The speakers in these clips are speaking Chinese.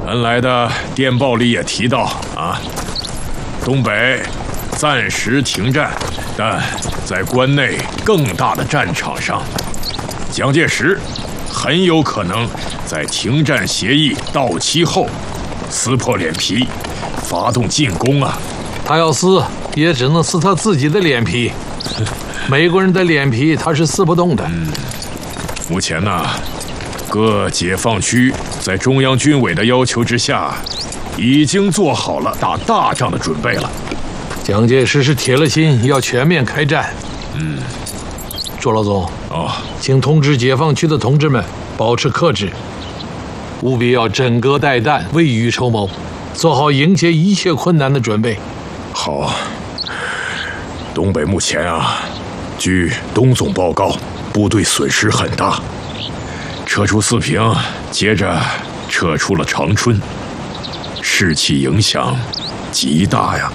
传来的电报里也提到啊，东北暂时停战，但在关内更大的战场上，蒋介石很有可能在停战协议到期后撕破脸皮，发动进攻啊！ 他要撕，也只能撕他自己的脸皮。美国人的脸皮他是撕不动的。 目前呢，各解放区在中央军委的要求之下，已经做好了打大仗的准备了。 蒋介石是铁了心要全面开战。卓老总，请通知解放区的同志们保持克制，务必要枕戈待旦，未雨绸缪，做好迎接一切困难的准备。 好，东北目前啊，据东总报告，部队损失很大，撤出四平，接着撤出了长春，士气影响极大呀。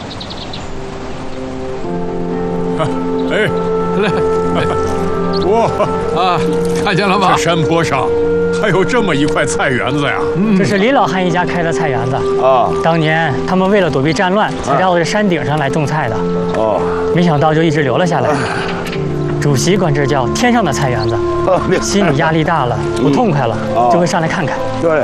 哎， 来， 哇啊，看见了吗？ 这山坡上还有这么一块菜园子呀！ 这是李老汉一家开的菜园子啊。当年他们为了躲避战乱，才到这山顶上来种菜的。哦，没想到就一直留了下来。主席管这叫天上的菜园子。心里压力大了，不痛快了，就会上来看看。 对，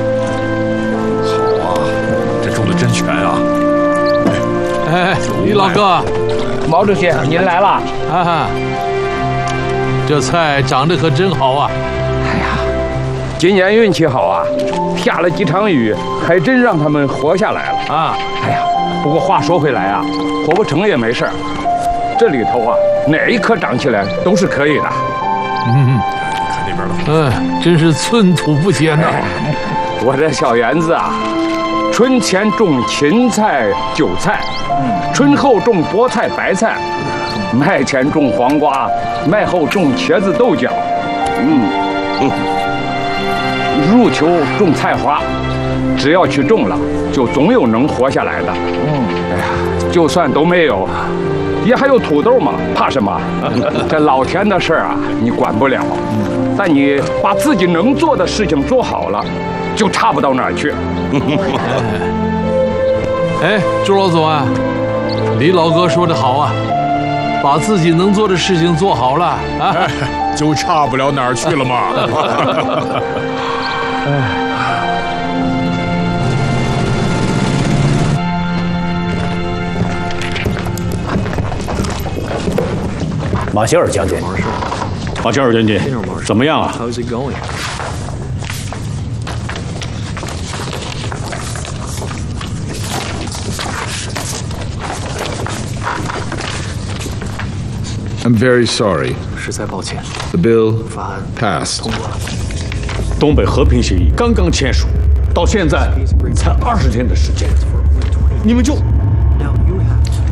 好啊，这种的真全啊！ 哎，李老哥， 毛主席您来了啊！这菜长得可真好啊！ 哎呀，今年运气好啊，下了几场雨，还真让他们活下来了啊！哎呀，不过话说回来啊，活不成也没事，这里头啊，哪一棵长起来都是可以的。 看那边了。 真是寸土不坚呐！ 我这小园子啊，春前种芹菜、韭菜，春后种菠菜、白菜，麦前种黄瓜，麦后种茄子、豆角，入秋种菜花，只要去种了，就总有能活下来的。哎呀，就算都没有，也还有土豆嘛，怕什么？这老天的事儿啊，你管不了。但你把自己能做的事情做好了，就差不到哪儿去。 哎，朱老总啊，李老哥说的好啊，把自己能做的事情做好了啊， 就差不了哪儿去了嘛。 马歇尔将军，马歇尔将军，怎么样啊？ How's it going? I'm very sorry. 实在抱歉。 The bill 法案 passed. 通过了。 东北和平协议刚刚签署，到现在才20天的时间，你们就 Now you have to.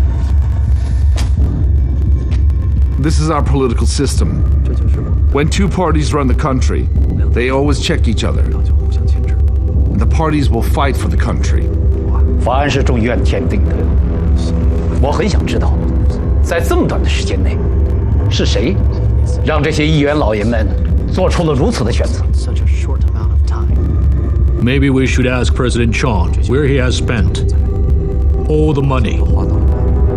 This is our political system. 这就是我们 When two parties run the country, they always check each other. 的就互相牵制。 And the parties will fight for the country. 法案是众议院签订的，我很想知道，在这么短的时间内，是谁让这些议员老爷们做出了如此的选择？ Such a short amount of time. Maybe we should ask President Chan where he has spent all the money.